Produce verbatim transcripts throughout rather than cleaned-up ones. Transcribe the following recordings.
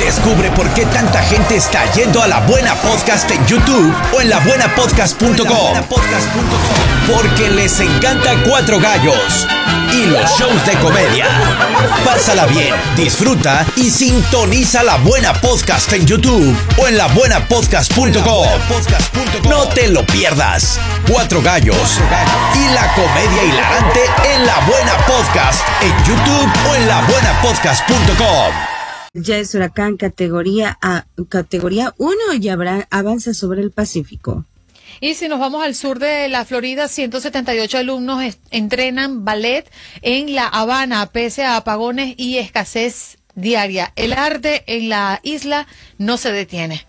Descubre por qué tanta gente está yendo a La Buena Podcast en YouTube o en la buena podcast punto com. Porque les encanta Cuatro Gallos y los shows de comedia. Pásala bien, disfruta y sintoniza La Buena Podcast en YouTube o en la buena podcast punto com. No te lo pierdas. Cuatro Gallos y la comedia hilarante en La Buena Podcast en YouTube o en la buena podcast punto com. Ya es huracán categoría A, categoría uno y habrá, avanza sobre el Pacífico. Y si nos vamos al sur de la Florida, ciento setenta y ocho alumnos est- entrenan ballet en La Habana, pese a apagones y escasez diaria. El arte en la isla no se detiene.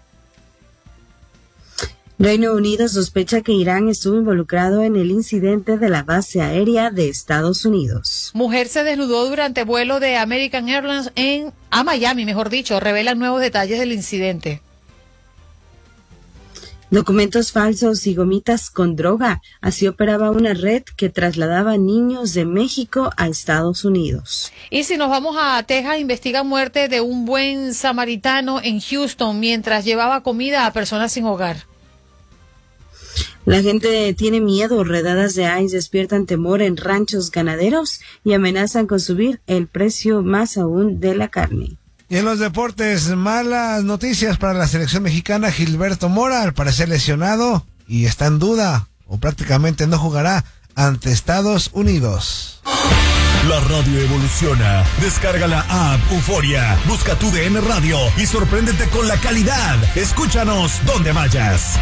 Reino Unido sospecha que Irán estuvo involucrado en el incidente de la base aérea de Estados Unidos. Mujer se desnudó durante vuelo de American Airlines en a Miami, mejor dicho, revelan nuevos detalles del incidente. Documentos falsos y gomitas con droga. Así operaba una red que trasladaba niños de México a Estados Unidos. Y si nos vamos a Texas, investigan muerte de un buen samaritano en Houston mientras llevaba comida a personas sin hogar. La gente tiene miedo. Redadas de ICE despiertan temor en ranchos ganaderos y amenazan con subir el precio más aún de la carne. Y en los deportes, malas noticias para la selección mexicana. Gilberto Mora, al parecer lesionado y está en duda o prácticamente no jugará ante Estados Unidos. La radio evoluciona. Descarga la app Euforia, busca tu D N Radio y sorpréndete con la calidad. Escúchanos donde vayas.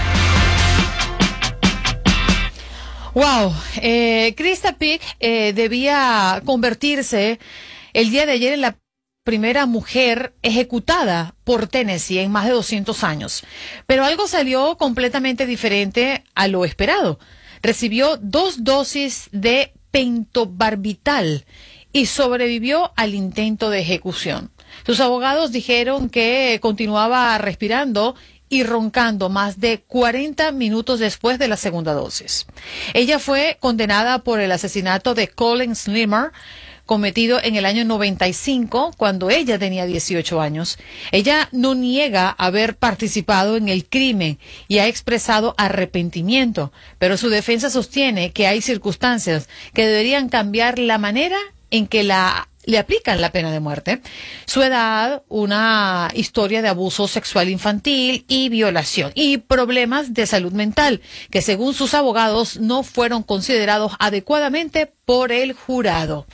Wow, eh, Krista Pick eh, debía convertirse el día de ayer en la primera mujer ejecutada por Tennessee en más de doscientos años. Pero algo salió completamente diferente a lo esperado. Recibió dos dosis de pentobarbital y sobrevivió al intento de ejecución. Sus abogados dijeron que continuaba respirando y roncando más de cuarenta minutos después de la segunda dosis. Ella fue condenada por el asesinato de Colin Slimmer, cometido en el año noventa y cinco, cuando ella tenía dieciocho años. Ella no niega haber participado en el crimen y ha expresado arrepentimiento, pero su defensa sostiene que hay circunstancias que deberían cambiar la manera en que la le aplican la pena de muerte. Su edad, una historia de abuso sexual infantil y violación, y problemas de salud mental, que según sus abogados no fueron considerados adecuadamente por el jurado.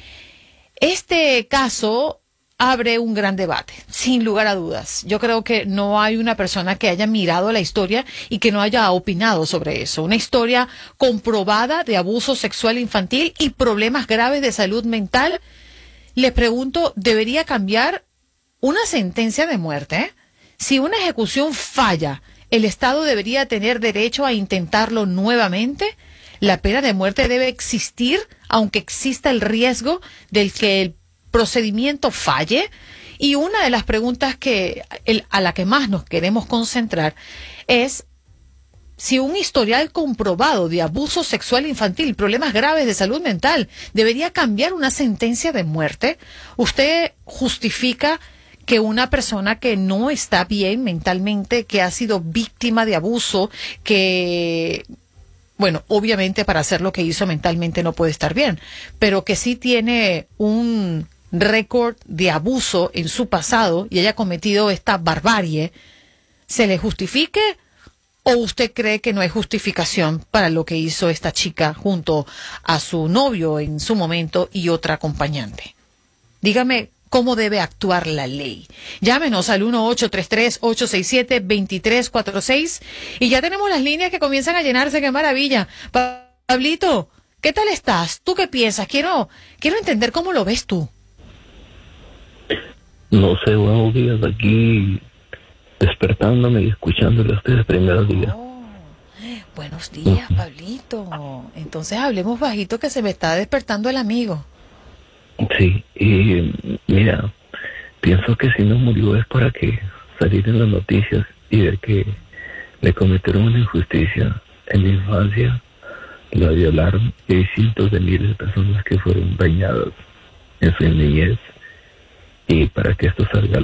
Este caso abre un gran debate, sin lugar a dudas. Yo creo que no hay una persona que haya mirado la historia y que no haya opinado sobre eso. Una historia comprobada de abuso sexual infantil y problemas graves de salud mental. Les pregunto, ¿debería cambiar una sentencia de muerte? Si una ejecución falla, ¿el Estado debería tener derecho a intentarlo nuevamente? ¿La pena de muerte debe existir, aunque exista el riesgo del que el procedimiento falle? Y una de las preguntas que el, a la que más nos queremos concentrar es si un historial comprobado de abuso sexual infantil, problemas graves de salud mental, debería cambiar una sentencia de muerte. ¿Usted justifica que una persona que no está bien mentalmente, que ha sido víctima de abuso, que, bueno, obviamente para hacer lo que hizo mentalmente no puede estar bien, pero que sí tiene un récord de abuso en su pasado y haya cometido esta barbarie, ¿se le justifique? ¿O usted cree que no hay justificación para lo que hizo esta chica junto a su novio en su momento y otra acompañante? Dígame cómo debe actuar la ley. Llámenos al uno ocho tres tres, ocho seis siete, dos tres cuatro seis y ya tenemos las líneas que comienzan a llenarse. ¡Qué maravilla! Pablito, ¿qué tal estás? ¿Tú qué piensas? Quiero, quiero entender cómo lo ves tú. No sé, buenos días, aquí despertándome y escuchándole a ustedes primeros días. Oh, buenos días, Pablito. Entonces hablemos bajito que se me está despertando el amigo. Sí, y mira, pienso que si no murió es para que salir en las noticias y ver que le cometieron una injusticia en la infancia, la violaron y hay cientos de miles de personas que fueron dañadas en su niñez, y para que esto salga